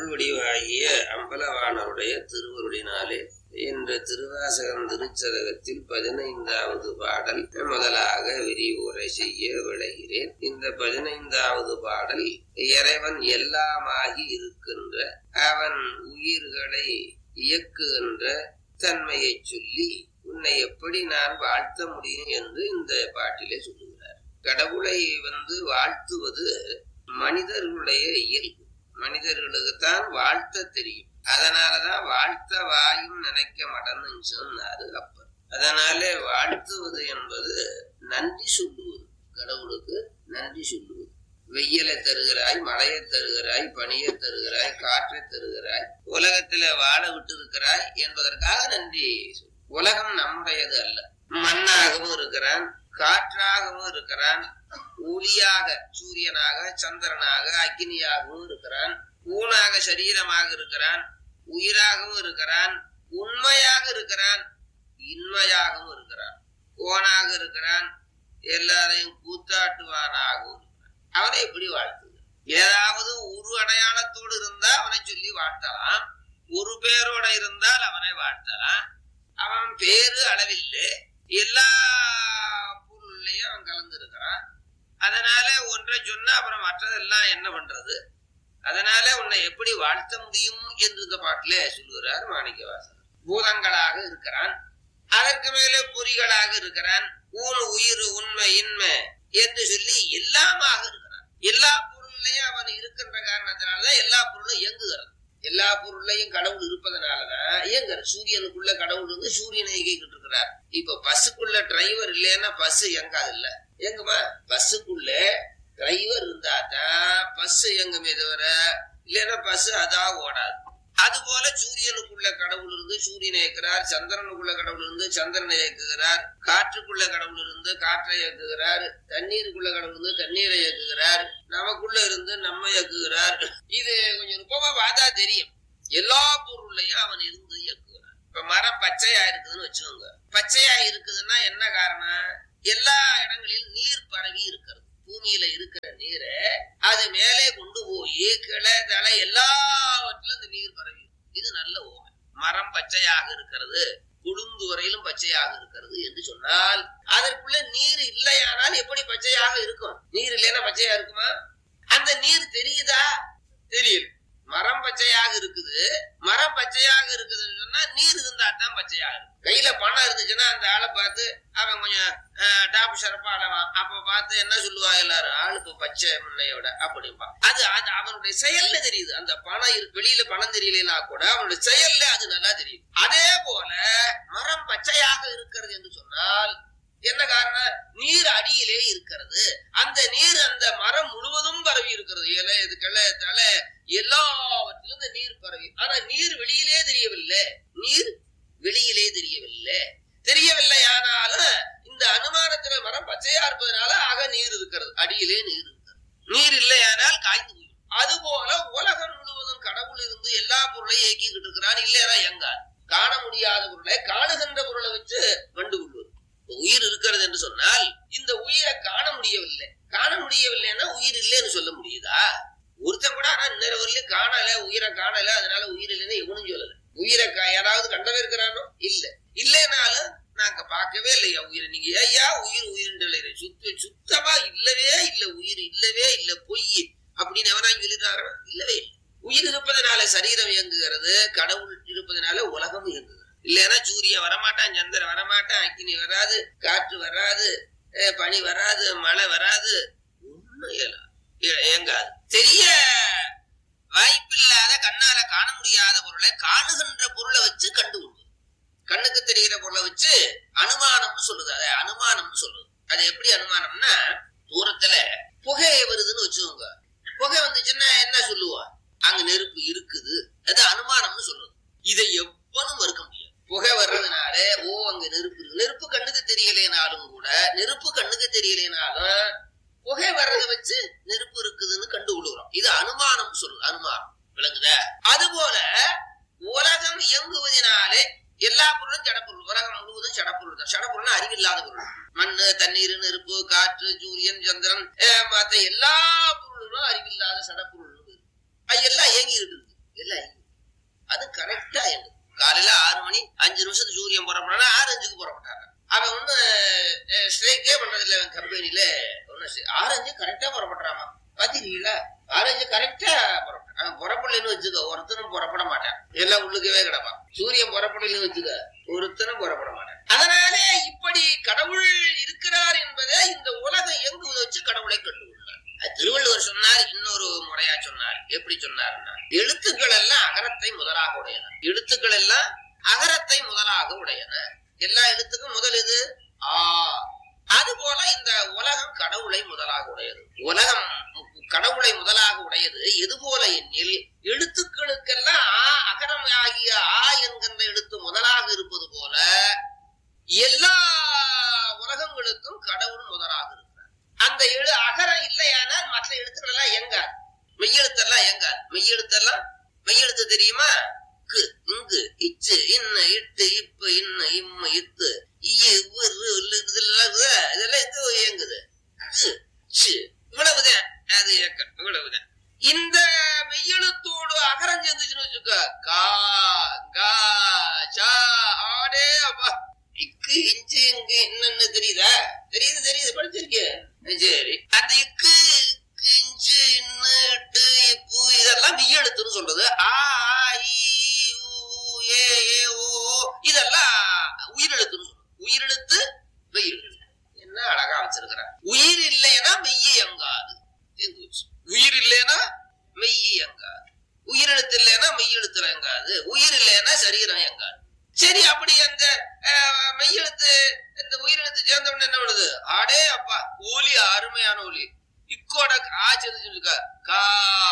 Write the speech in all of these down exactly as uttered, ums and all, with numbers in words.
வடிவாகிய அம்பலவாணருடைய திருவருளினாலே இன்று திருவாசகம் திருச்சதகத்தில் பதினைந்தாவது பாடல் முதலாக விரிவுரை செய்ய விளைகிறேன். இந்த பதினைந்தாவது பாடல் இறைவன் எல்லாமாகி இருக்கின்ற அவன் உயிர்களை இயக்குகின்ற தன்மையை சொல்லி உன்னை எப்படி நான் வாழ்த்த முடியும் என்று இந்த பாட்டிலே சொல்லுகிறார். கடவுளை வந்து வாழ்த்துவது மனிதர்களுடைய இயல்பு. மனிதர்களுக்குத்தான் வாழ்த்த தெரியும். அதனாலதான் வாழ்த்த வாயும் நினைக்க மாட்டேன்னு சொன்னாரு அப்பர். அதனாலே வாழ்த்துவது என்பது நன்றி சொல்லுவது, கடவுளுக்கு நன்றி சொல்லுவது. வெயிலை தருகிறாய், மழையை தருகிறாய், பனியை தருகிறாய், காற்றை தருகிறாய், உலகத்துல வாழ விட்டு இருக்கிறாய் என்பதற்காக நன்றி. உலகம் நம்முடையது அல்ல. மண்ணாகவும் இருக்கிறான், காற்றாகவும் இருக்கிறான், ஒளியாக சூரியனாக சந்திரனாக அக்னியாகவும் இருக்கிறான், ஊனாக சரீரமாக இருக்கிறான், உயிராகவும் இருக்கிறான், உண்மையாக இருக்கிறான், இன்மையாகவும் இருக்கிறான், கோனாக இருக்கிறான், எல்லாரையும் கூத்தாட்டுவானாகவும் இருக்கிறான். அவனை எப்படி வாழ்த்துது? ஏதாவது ஒரு அடையாளத்தோடு இருந்தா அவனை சொல்லி வாழ்த்தலாம், ஒரு பேரோட இருந்தால் அவனை வாழ்த்தலாம். அவன் பேரு அளவில்லை, எல்லா பொருளையும் அவன் கலந்து இருக்கிறான். அதனால ஒன்றை சொன்னா அப்புறம் மற்றதெல்லாம் என்ன பண்றது? அதனால உன்னை எப்படி வாழ்த்த முடியும் என்று இந்த பாட்டில சொல்லுகிறார் மாணிக்கவாசகர். பூதங்களாக இருக்கிறான், அதற்கு மேலே பொறிகளாக இருக்கிறான், ஊன் உயிர் உண்மை இன்மை என்று சொல்லி எல்லாமாக இருக்கிறான். எல்லா பொருளையும் அவன் இருக்கின்ற காரணத்தினாலதான் எல்லா பொருளும் இயங்குகிறது. எல்லா பொருளையும் கடவுள் இருப்பதனாலதான் இயங்குற. சூரியனுக்குள்ள கடவுள் இருந்து சூரியனை இயக்கிட்டு இருக்கிறார். இப்ப பஸ்ஸுக்குள்ள டிரைவர் இல்லைன்னா பஸ் இயங்காது இல்ல, எங்குமா? பஸ்ஸுக்குள்ள டிரைவர் இருந்தாதான் பஸ் இயங்குமே தவிர இல்லைன்னா பஸ் அதான் ஓடாது. அது போல சூரியனுக்குள்ள கடவுள் இருந்து சூரியனை இயக்குறார், சந்திரனுக்குள்ள கடவுள் இருந்து சந்திரனை இயக்குகிறார், காற்றுக்குள்ள கடவுள் இருந்து காற்றை இயக்குகிறார், தண்ணீருக்குள்ள கடவுள் இருந்து தண்ணீரை இயக்குகிறார், நமக்குள்ள இருந்து நம்ம இயக்குகிறார். இது கொஞ்சம் நுட்பமா பார்த்தா தெரியும். எல்லா பொருளையும் அவன் இருந்து இயக்குகிறான். இப்ப மரம் பச்சையா இருக்குதுன்னு வச்சுக்கோங்க. பச்சையா இருக்குதுன்னா என்ன காரணம்? எல்லா இடங்களிலும் நீர் பரவி இருக்கிறது. பூமியில இருக்கிற நீரை அது மேலே கொண்டு போய் கிளை தலை எல்லாவற்றிலும் இந்த நீர் பரவி. இது நல்ல ஓமை. மரம் பச்சையாக இருக்கிறது, குழுந்து வரையிலும் பச்சையாக இருக்கிறது என்று சொன்னால் அதற்குள்ள நீர் இல்லையானால் எப்படி பச்சையாக இருக்கும்? நீர் இல்லைன்னா பச்சையா இருக்குமா? அந்த நீர் தெரியுதா? தெரியல. மரம் பச்சையாக இருக்குது, மரம் பச்சையாக இருக்குதுன்னு சொன்னா நீர் இருந்தா தான் பச்சையாக இருக்கு. கையில பணம் இருந்துச்சுன்னா அந்த ஆளை பார்த்து அவன் கொஞ்சம் டாப் ஷரப்பா அளவான். அப்ப பார்த்து என்ன சொல்லுவா எல்லாரும்? ஆளுக்கு பச்சை முன்னையோட அப்படின்பா. அது அது அவனுடைய செயல்ல தெரியுது. அந்த பணம் இருக்கு, வெளியில பணம் தெரியலனா கூட அவனுடைய செயல்ல அது நல்லா தெரியுது. அதே போல மரம் பச்சையாக இருக்கிறது என்று சொன்னால் என்ன காரணம்? நீர் அடியிலே இருக்கிறது. அந்த நீர் அந்த மரம் முழுவதும் பரவி இருக்கிறது. இலை, இது கிளை, தலை எல்லாவற்றிலும் இந்த நீர் பரவி. ஆனா நீர் வெளியிலே தெரியவில்லை. நீர் வெளியிலே தெரியவில்லை. தெரியவில்லை ஆனாலும் இந்த அனுமானத்துல மரம் பச்சையா இருப்பதனால ஆக நீர் இருக்கிறது, அடியிலே நீர் இருக்கிறது. நீர் இல்லையானால் காய்ந்து போய். அது போல உலகம் முழுவதும் கடவுள் இருந்து எல்லா பொருளையும் இயக்கிக்கிட்டு இருக்கிறான். இல்லையா எங்காது காண முடியாத பொருளை காணுகின்ற பொருளை வச்சு கண்டுகொள்வது. உயிர் இருக்கிறது என்று சொன்னால் இந்த உயிரை காண முடியவில்லை. காண முடியவில்லைன்னா உயிர் இல்லைன்னு சொல்ல முடியுதா? ஒருத்தன் கூட ஆனா இன்னொரு வரலையும் காணல, உயிரை காணல, அதனால உயிர் இல்லைன்னு எவனும் சொல்லல. உயிரை யாராவது கண்டவே இருக்கிறானோ? இல்ல. இல்லைனாலும் நாங்க பார்க்கவே இல்லையா உயிரை. நீங்க ஐயா உயிர் உயிர் சுத்த சுத்தமா இல்லவே இல்ல, உயிர் இல்லவே இல்ல, பொய் அப்படின்னு எவனா சொல்லிட்டாரு? இல்லவே இல்லை. உயிர் இருப்பதனால சரீரம் இயங்குகிறது, கடவுள் இருப்பதனால உலகம் இயங்குகிறது. இல்லைன்னா சூரியன் வரமாட்டான், சந்திரன் வரமாட்டான், அக்னி வராது, காற்று வராது, பனி வராது, மழை வராது, ஒண்ணும் இயங்காது. தெரிய வாய்ப்பில்லாத கண்ணால காண முடியாத பொருளை காணுகின்ற பொருளை வச்சு கண்டுகொள்வது. கண்ணுக்கு தெரிகிற பொருளை வச்சு அனுமானம்னு சொல்லுது. அதை அனுமானம்னு சொல்லுது. அது எப்படி அனுமானம்னா, தூரத்துல புகை வருதுன்னு வச்சுக்கோங்க. புகை வந்துச்சுன்னா என்ன சொல்லுவா? அங்க நெருப்பு இருக்குது. அது அனுமானம்னு சொல்லுது. இதை எவ்வளவு மறுக்க முடியாது. புகை வர்றதுனால ஓ அங்க நெருப்பு இருக்கு. நெருப்பு கண்ணுக்கு தெரியலைனாலும் கூட, நெருப்பு கண்ணுக்கு தெரியலைனாலும் புகை வர்றதை வச்சு நெருப்பு இருக்குதுன்னு கண்டுகொள்கிறோம். இது அனுமானம் சொல்லுது. அனுமானம் விளங்குதா? அது போல உலகம் இயங்குவதனாலே எல்லா பொருளும் ஜடப்பொருள். உலகம் முழுவதும் ஜடப்பொருள் தான். ஜடப்பொருள் அறிவில்லாத பொருள். மண்ணு, தண்ணீர், நெருப்பு, காற்று, சூரியன், சந்திரன், மற்ற எல்லா பொருளும் அறிவில்லாத சடப்பொருள். அது எல்லாம் இயங்கிட்டு இருக்கு. அஞ்சு நிமிஷத்துக்கு சூரியன் புறப்படா ஆறு அஞ்சுக்கு புறப்பட்டாங்க. அவன் ஒண்ணு ஸ்ட்ரைக்கே பண்றது இல்ல. அவன் கம்பெனில ஒண்ணு ஆறு அஞ்சு கரெக்டா புறப்பட்டுறாமா. பாத்தீங்களா? ஆறு அஞ்சு கரெக்டா புறப்பட்டான். அவன் புறப்படலன்னு வச்சுக்க ஒருத்தனும் புறப்பட மாட்டான். எல்லாம் உள்ளுக்கவே கிடப்பான். சூரியன் புறப்படலன்னு வச்சுக்க ஒருத்தனும் புறப்பட மாட்டான். அதனாலே இப்படி கடவுள் இருக்கிறார் என்பதை இந்த உலகம் எங்குவதை வச்சு கடவுளை கண்டுகொள்ளார். திருவள்ளுவர் சொன்னார், இன்னொரு முறையா சொன்னார். எப்படி சொன்னார்னா, எழுத்துக்கள் எல்லாம் அகரத்தை முதலாக உடையன. எழுத்துக்கள் எல்லாம் அகரத்தை முதலாக உடையன. எல்லா எழுத்துக்கும் முதல் இது ஆ. அது போல இந்த உலகம் கடவுளை முதலாக உடையது. உலகம் கடவுளை முதலாக உடையது எது போல எண்ணில் எழுத்துக்களுக்கெல்லாம் ஆ அகரம் ஆகிய ஆ என்கின்ற எழுத்து முதலாக இருப்பது போல எல்லா உலகங்களுக்கும் கடவுள் முதலாக இருக்கிறார். அந்த எழு அகரம் இல்லையானால் மற்ற எழுத்துக்கள் எல்லாம் எங்காது. மெய்யெழுத்தெல்லாம் எங்காது. மெய்யெழுத்தெல்லாம் மெய்யெழுத்து தெரியுமா? கு, இங்கு, இச்சு, இன்ன, இட்டு, இப்ப, இன்ன, இம்ம, இத்து, இதெல்லாம் எங்க இயங்குது? இவ்வளவுதான். அது இவ்வளவுதான். இந்த மெய்யெழுத்தோடு அகரம் சேர்ந்துச்சுன்னு வச்சுக்க, கா, கா, சா, ஆடே அப்பா, இக்கு, இஞ்சு, இங்கு என்னன்னு தெரியுதா? தெரியுது தெரியுது படிச்சிருக்கேன். சரி, அந்த இக்கு, இஞ்சு, இன்னு, இட்டு, இப்பு இதெல்லாம் மெய்யெழுத்துன்னு சொல்றது. ஆ, இதெல்லாம் உயிரெழுத்துன்னு சொல்றது. உயிரெழுத்து மெய்யெழுத்து. என்ன அழகா வச்சிருக்கிறார். உயிர் இல்லைன்னா மெய்யை எங்காது. உயிர் இல்லைன்னா மெய்யை எங்காது. உயிரெழுத்து இல்லைன்னா மெய்யெழுத்துல எங்காது. உயிர் இல்லைன்னா சரீரம் எங்காது. சரி, அப்படி அந்த மெய்யெழுத்து இந்த உயிரெழுத்து சேர்ந்தவன என்ன பண்ணுது? ஆடே அப்பா, ஒலி அருமையான ஒலி. இக்கோட ஆ சேர்ந்து கா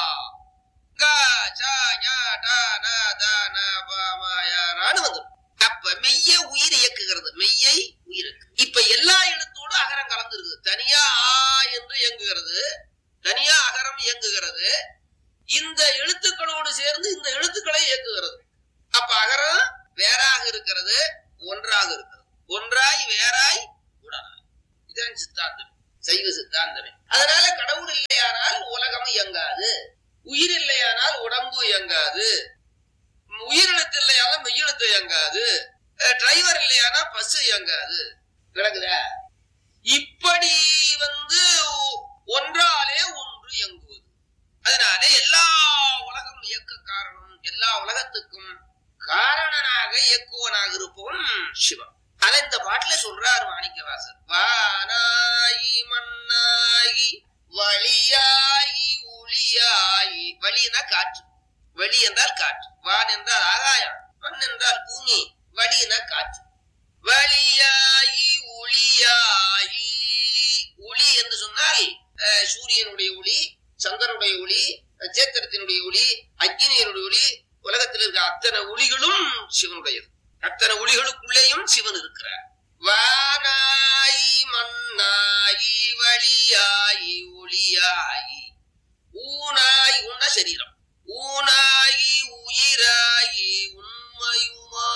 அப்ப மெய்ய உயிர் இயக்குகிறது. மெய்யை உயிர். இப்ப எல்லா எழுத்தோடும் அகரம் கலந்து இருக்குது. தனியா ஆ என்று இயங்குகிறது, தனியா அகரம் இயங்குகிறது. இந்த எழுத்துக்களோடு சேர்ந்து இந்த எழுத்துக்களை இயக்குகிறது. அப்ப அகரம் வேறாக இருக்கிறது, ஒன்றாக இருக்கிறது. ஒன்றாய் வேறாய் உடனாய். இதான் சித்தாந்தம், சைவ சித்தாந்தமே. அதனால கடவுள் இல்லையானால் உலகம் இயங்காது. உயிர் இல்லையானால் உடம்பு இயங்காது. உயிரெழுத்து இல்லையானால் மெய்யெழுத்து இயங்காது. டிரைவர் இல்லையானா பஸ் இயங்காது. விளங்குதா? இப்படி வந்து ஒன்றாலே ஒன்று இயங்குவது. அதனால எல்லா உலகம் இயக்க காரணம், எல்லா உலகத்துக்கும் காரணனாக இயக்குவனாக இருப்பவன் சிவன். அதை இந்த பாட்டுல சொல்றாரு மாணிக்கவாசர். வானாயி மண்ணாயி வழியாயி ஒளியாயி. வழினா காற்று. வழி என்றால் காற்று. வான் என்றால் ஆகாயம். மண் என்றால் பூமி. வழினா காற்று. வழியாயி ஒளியாயி. ஒளி என்று சொன்னால் சூரியனுடைய ஒளி, சந்திரனுடைய ஒளி, நட்சத்திரத்தினுடைய ஒளி, அக்னியினுடைய ஒளி. உலகத்தில் இருக்க அத்தனை ஒளிகளும் சிவனுடையது. அத்தனை ஒளிகளுக்குள்ளேயும் சிவன் இருக்கிறார். வானாயி மண்ணாயி வழியாயி ஒளியாயி. ஊனாய் உன்ன சரீரம். ஊனாயி உயிராயி உண்மையுமா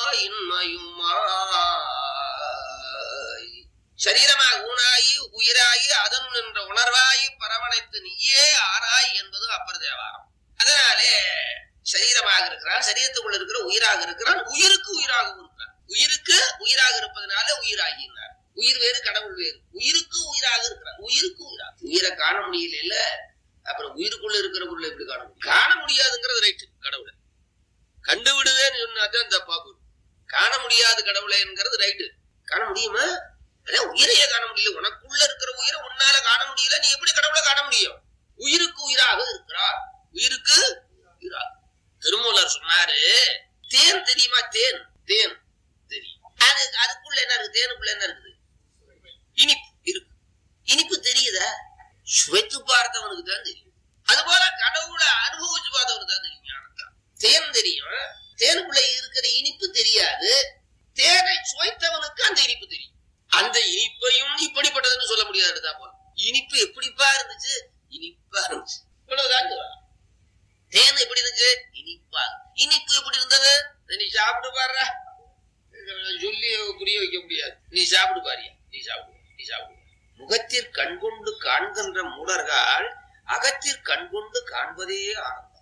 இன்மையுமாய். சரீரமாக ஊனாயி உயிராயி அதன் என்ற உணர்வாயி பரவனைத்து நீயே ஆராய் என்பது அப்பர் தேவாரம். அதனாலே சரீரமாக இருக்கிறான், சரீரத்துக்குள்ள இருக்கிற உயிராக இருக்கிறான், உயிருக்கு உயிராக இருக்கிறான். உயிருக்கு உயிராக இருப்பதனால உயிராகினார். உயிர் வேறு கடவுள் வேறு. உயிருக்கு உயிராக இருக்கிறான், உயிருக்கு உயிராக. உயிரை காண முடியல இல்ல, அப்புறம் உயிருக்குள்ள இருக்கிற உள்ள எப்படி காண முடியும்? காண முடியாதுங்கிறது ரைட்டு. கடவுளை கண்டு விடுவேன்னு சொன்னாதான் தப்பா போடும். காண முடியாது கடவுளைங்கிறது ரைட்டு. காண முடியுமா? அதான் உயிரையே காண முடியல. உனக்குள்ள இருக்கிற உயிரை உன்னால காண முடியல, நீ எப்படி கடவுளை காண முடியும்? உயிருக்கு உயிராக இருக்கிறார், உயிருக்கு உயிராக. திருமூலர் சொன்னாரு, தேன் தெரியுமா? தேன் தேன் தெரியும். அது அதுக்குள்ள என்ன இருக்கு? தேனுக்குள்ள என்ன இருக்குது? இனிப்பு இருக்கு. இனிப்பு தெரியுதா? சுவைத்து பார்த்தவனுக்கு தான் தெரியும். அதுபோல கடவுளை அனுபவிச்சு பார்த்தவனுக்கு தான் தெரியும். ஞானத்தான் தேன் தெரியும். தேனுக்குள்ள இருக்கிற இனிப்பு தெரியாது. தேனை சுவைத்தவனுக்கு அந்த இனிப்பு தெரியும். அந்த இனிப்பையும் இப்படிப்பட்டதுன்னு சொல்ல முடியாது. இனிப்பு எப்படிப்பா இருந்துச்சு? இனிப்பா இருந்துச்சு. இவ்வளவுதான். தேன் எப்படி இருந்துச்சு? இனிப்பா. இனிப்பு எப்படி இருந்தது? நீ சாப்பிட்டு பாரு. சொல்லி புரிய வைக்க முடியாது. நீ சாப்பிடு பாரியா, நீ சாப்பிடு, நீ சாப்பிடு. முகத்திற் கண்கொண்டு காண்கின்ற மூடர்கள் அகத்திற் கண்கொண்டு காண்பதே ஆனந்தம்.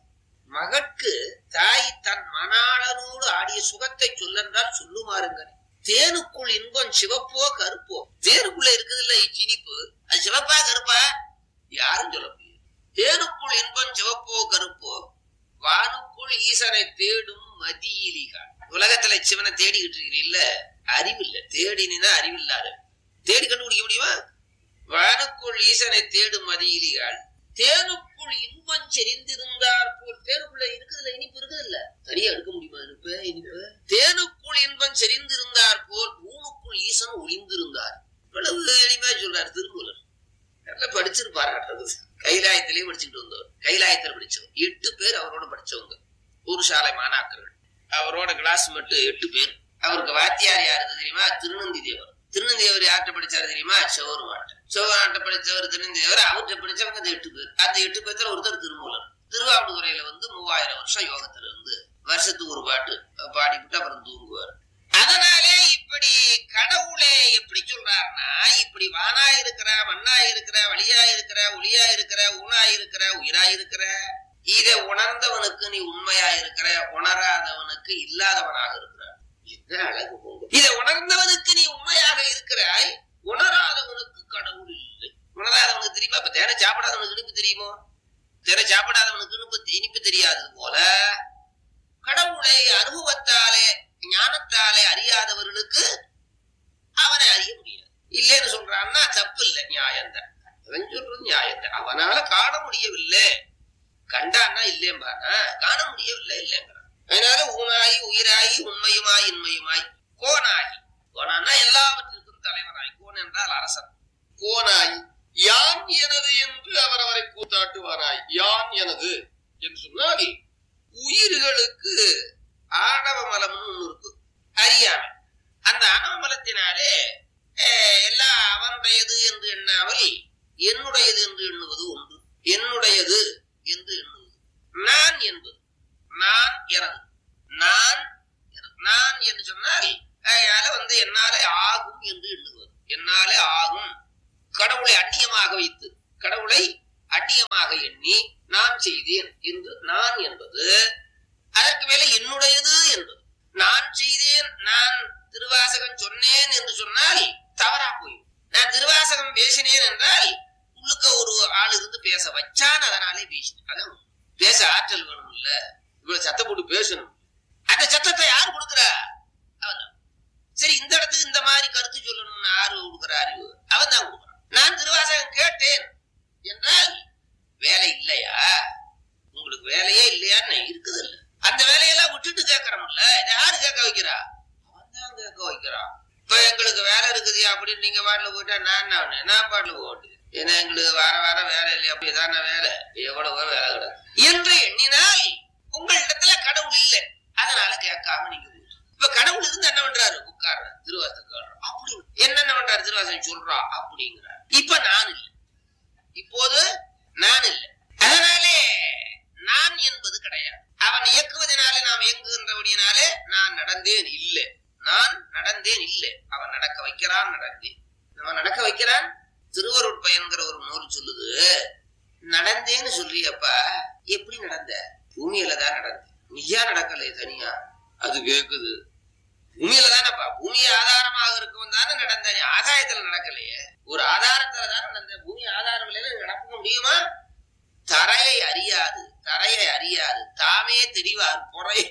மகற்கு தாய் தன் மணாளனோடு ஆடிய சுகத்தை சொல்லென்றால் சொல்லுமாறுங்க. தேனுக்குள் இன்பம் சிவப்போ கருப்போ, தேனுக்குள்ள இருக்குது இல்ல இனிப்பு, அது சிவப்பா கருப்பா யாரும் சொல்ல முடியாது. தேனுக்குள் இன்பம் சிவப்போ கருப்போ, வானுக்குள் ஈசனை தேடும் மதியிலிகான். உலகத்துல சிவனை தேடிக்கிட்டு இருக்கிறீ இல்ல, அறிவில்ல. தேடினா அறிவில்லாத தேடி கண்டுபிடிக்க முடியுமா? வானுக்குள் ஈசனை தேடும் மதியிலிகான். தேனுக்குள் இன்பம் செறிந்திருந்தார் போல், தேனுக்குள்ள இருக்குதுல்ல இனிப்பு இருக்குதுல்ல, தனியா எடுக்க முடியுமா இனிப்பு? இனிப்பு தேனுக்குள் இன்பம் செறிந்திருந்தார் போல் ஊனுக்குள் ஈசன் ஒளிந்திருந்தார். இவ்வளவு எளிமையா சொல்றாரு திருமூலர். நல்லா படிச்சிருப்பாரு. கைலாயத்திலேயே படிச்சுட்டு வந்தவர், கைலாயத்தில் படிச்சவர். எட்டு பேர் அவரோட படிச்சவங்க, ஒரு சாலை மாணாக்கர்கள். அவரோட கிளாஸ் மட்டும் எட்டு பேர். அவருக்கு வாத்தியார் யாரு தெரியுமா? திருநந்தி தேவர். திருநந்தி தேவர் யார்கிட்ட படிச்சாரு தெரியுமா? செவருமாட்ட. செவராட்ட படிச்சவர் திருநந்தி தேவர். அவர்கிட்ட படிச்சவங்க அந்த எட்டு பேர். அந்த எட்டு பேர்த்துல ஒருத்தர் திருமூலர். திருவாவடுதுறையில வந்து மூவாயிரம் வருஷம் யோகத்துல இருந்து வருஷத்துக்கு ஒரு பாட்டு பாடிவிட்டு அப்புறம் தூங்குவார். அதனாலே இப்படி கடவுளே எப்படி சொல்றாருன்னா, இப்படி வானா இருக்கிற, மண்ணா இருக்கிற, வழியா இருக்கிற, ஒளியா இருக்கிற, ஊனா இருக்கிற, உயிரா இருக்கிற, இதை உணர்ந்தவனுக்கு நீ உண்மையா இருக்கிற, உணராதவனுக்கு இல்லாதவனாக இருக்கிறார். என்ன அழகு போங்க. இதை உணர்ந்தவனுக்கு நீ உண்மையாக இருக்கிறாய், உணராதவனுக்கு கடவுள் இல்லை. உணராதவனுக்கு தெரியுமா? இப்ப தேனை சாப்பிடாதவனுக்கு இனிப்பு தெரியுமோ? தேனை சாப்பிடாதவனுக்கு இனிப்பு இனிப்பு தெரியாதது போல கடவுளை அனுபவத்தாலே ஞானத்தாலே அறியாதவர்களுக்கு அவனை அறிய முடியாது. இல்லைன்னு சொல்றான்னா தப்பு இல்லை, நியாயம்தான். அவன் சொல்றது நியாயம்தான். அவனால காண முடியவில்லை, கண்டான்னா இல்லையம்பானா, காண முடியவில்லை இல்லைங்கிறான். அதனால ஊனாயி உயிராயி உண்மையுமாய் இன்மையுமாய் கோனாயி. கோனான்னா எல்லாவற்றிற்கும் தலைவனாய். கோன் என்றால் அரசன். கோனாயி யான் எனது என்று அவர் அவரை கூத்தாட்டுவாராய். யான் எனது என்று சொன்னால் உயிர்களுக்கு ஆணவ மலம்னு ஒண்ணு இருக்கு, அறியாமை. அந்த ஆணவ மலத்தினாலே எல்லாம் அவனுடையது என்று எண்ணாமல் என்னுடையது என்று எண்ணுவது ஒன்று. என்னுடையது என்று எண்ணுவது நான் என்பது. நான் எனது, நான் நான் என்று சொன்னால் அதனால வந்து என்னாலே ஆகும் என்று எண்ணுவது. என்னாலே ஆகும். கடவுளை அந்நியமாக வைத்து, கடவுளை அந்நியமாக எண்ணி நான் செய்தேன் என்று நான் என்பது. அதற்கு மேல என்னுடையது என்பது. நான் செய்தேன், நான் திருவாசகம் சொன்னேன் என்று சொன்னால் தவறா போயும். நான் திருவாசகம் பேசினேன் என்றால் உள்ளுக்க ஒரு ஆள் இருந்து பேச வச்சான், அதனாலே பேசினேன். அதான் பேச ஆற்றல் வேணும் இல்ல, இவ்வளவு சத்தம் போட்டு பேசணும். அந்த சத்தத்தை யார் கொடுக்குறா? அவன் தான். சரி, இந்த இடத்துக்கு இந்த மாதிரி கருத்து சொல்லணும்னு யாரு கொடுக்குற அறிவு? அவன் தான் கொடுக்குறான். நான் திருவாசகம் கேட்டேன் என்றால் வேலை இல்லையா? உங்களுக்கு வேலையே இல்லையான்னு இருக்குது இல்ல. அந்த வேலையெல்லாம் விட்டுட்டு கேட்கறோம்ல, இதை யாரு கேட்க வைக்கிறா? அவன் தான் கேட்க வைக்கிறான். இப்ப எங்களுக்கு வேலை இருக்குது அப்படின்னு நீங்க பாட்டுல போயிட்டா நான் நான் பாட்டுல போட்டு, ஏன்னா எங்களுக்கு வார வாரம் வேலை இல்லையா? அப்படிதான் வேலை எவ்வளவோ வேலை கிடையாது என்று எண்ணினால் உங்களிடத்துல கடவுள் இல்லை, அதனால கேட்காம நீங்க போயிட்டு. இப்ப கடவுள் இருந்து என்ன பண்றாரு? உட்கார்ற திருவாசகம் அப்படி என்னென்ன பண்றாரு? திருவாசகம் சொல்றா அப்படிங்கிறார். இப்ப நான் இல்லை, இப்போது நான் இல்லை. அதனாலே நான் என்பது கிடையாது. அவன் இயக்குவதனாலே நாம் இயங்குகின்றபடியினாலே நான் நடந்தேன் இல்லை, நான் நடந்தேன் இல்லை. அவன் நடக்க வைக்கிறான், நடந்தேன். அவன் நடக்க வைக்கிறான். திருவருட்பயன்கிற ஒரு நூல் சொல்லுது, நடந்தேன்னு சொல்றியப்பா, எப்படி நடந்த? பூமியில தான் நடந்த, நீயா நடக்கலையே தனியா. அது கேக்குது, பூமியில தானப்பா, பூமி ஆதாரமாக இருக்கும் தானே நடந்த, ஆதாயத்துல நடக்கலையே. ஒரு ஆதாரத்துல தானே நடந்த, பூமி ஆதாரம் இல்லைன்னு நடக்க முடியுமா? தரையை அறியாது, தரையை அறியாது தாமே தெரிவார் பொறை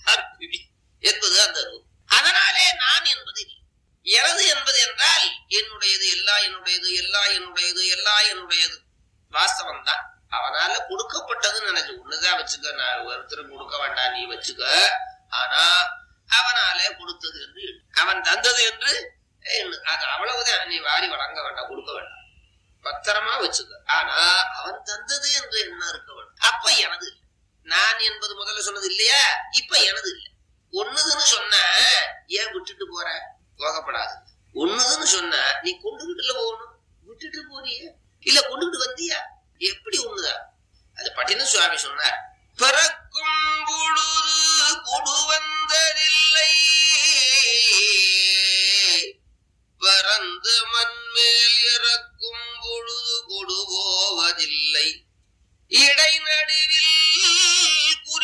என்பது அந்த நூல். அதனாலே நான் என்பது எனது என்பது என்றால் என்னுடையது, எல்லா என்னுடையது, எல்லா என்னுடையது, எல்லா என்னுடையது வாஸ்தவம் தான். அவனால கொடுக்கப்பட்டதுன்னு நினைச்சு ஒண்ணுதான் வச்சுக்க. நான் ஒருத்தர் கொடுக்க வேண்டாம், நீ வச்சுக்க. ஆனா அவனாலே கொடுத்தது என்று, அவன் தந்தது என்று அது அவ்வளவுதான். நீ வாரி வழங்க வேண்டாம், கொடுக்க வேண்டாம், பத்திரமா வச்சுக்க. ஆனா அவன் தந்தது என்று என்ன இருக்க வேண்டும். அப்ப எனது இல்லை. நான் என்பது முதல்ல சொன்னது இல்லையா? இப்ப எனது இல்லை. ஒண்ணுதுன்னு சொன்ன ஏன் விட்டுட்டு போற? போகப்படாது. ஒண்ணுதுன்னு சொன்ன நீ கொண்டுகிட்டுல போகணும், விட்டுட்டு போறிய இல்ல கொண்டுகிட்டு வந்தியா? எப்படி ஒண்ணுதான்? அது பட்டின சுவாமி சொன்னார், பிறக்கும் பொழுது கொடு வந்ததில்லை, பறந்து மண்மேல் இறக்கும் பொழுது கொடு போவதில்லை, இடை நடுவில் குறி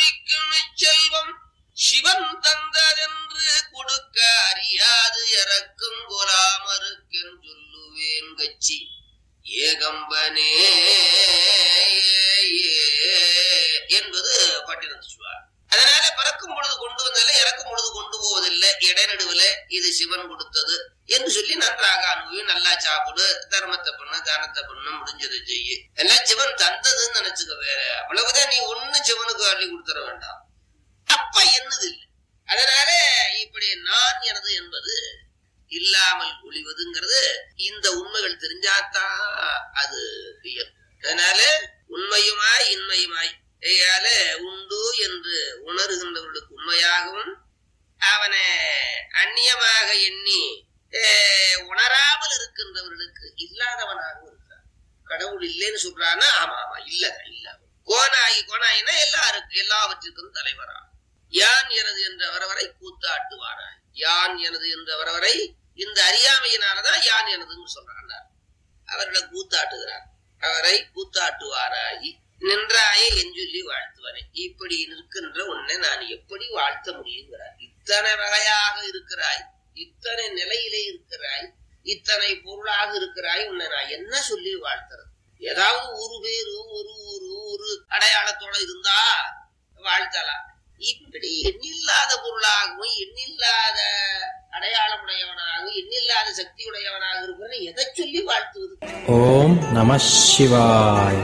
சொல்லுவார். அதனால பறக்கும் பொழுது கொண்டு வந்ததில்லை, இறக்கும் பொழுது கொண்டு போவதில்லை, இடைநடுவுல இது சிவன் கொடுத்தது என்று சொல்லி நன்றாக அனுபவி, நல்லா சாப்பிடு, தர்மத்தை பண்ணு, தானத்தை பண்ணு, முடிஞ்சதை செய்யு, எல்லாம் சிவன் தந்ததுன்னு நினைச்சுக்க. வேற அவ்வளவுதான், நீ ஒண்ணு சிவனுக்கு அள்ளி கொடுத்துட வேண்டாம். அப்ப என்னது இல்லை. அதனால இப்படி நான் எனது என்பது இல்லாமல் ஒளிவதுங்கிறது இந்த உண்மைகள் தெரிஞ்சாத்தான் அது இயல். அதனால உண்மையுமாய் இன்மையுமாய் உண்டு என்று உணர்கின்றவர்களுக்கு உண்மையாகவும், அவனை அந்நியமாக எண்ணி உணராமல் இருக்கின்றவர்களுக்கு இல்லாதவனாகவும் இருக்கிறான். கடவுள் இல்லைன்னு சொல்றான்னா ஆமா ஆமா இல்ல இல்ல. கோனாகி கோனாயினா எல்லாருக்கும் எல்லாவற்றிற்கும் தலைவரா. யான் எனது என்ற வரவரை கூத்தாட்டுவாராய். யான் எனது என்ற வரவரை இந்த அறியாமையினாலதான் யான் எனதுன்னு சொல்றாங்க. அவர்களை கூத்தாட்டுகிறார். அவரை கூத்தாட்டுவாராகி நின்றாயே என் சொல்லி வாழ்த்துவனே. இப்படி இருக்கின்ற உன்னை நான் எப்படி வாழ்த்த முடியுங்கிறார். இத்தனை வகையாக இருக்கிறாய், இத்தனை நிலையிலே இருக்கிறாய், இத்தனை பொருளாக இருக்கிறாய், உன்னை நான் என்ன சொல்லி வாழ்த்துறது? ஏதாவது ஒரு பேரு ஒரு ஒரு ஒரு அடையாளத்தோட இருந்தா வாழ்த்தலாம். இப்படி எண்ணில்லாத பொருளாகவும் எண்ணில்லாத அடையாளமுடையவனாகவும் எண்ணில்லாத சக்தி உடையவனாக இருக்கிற எதை சொல்லி வாழ்த்துவது? ஓம் நம சிவாய்.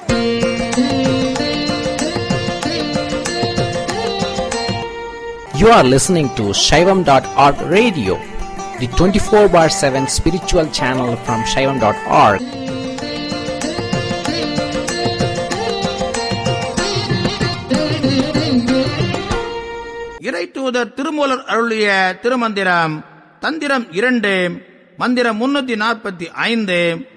You are listening to Shaivam dot org radio, the twenty-four bar seven spiritual channel from Shaivam dot org. இறை தூதர் திருமூலர் அருளிய திருமந்திரம் தந்திரம் இரண்டு, மந்திரம் முன்னூத்தி நாற்பத்தி ஐந்து.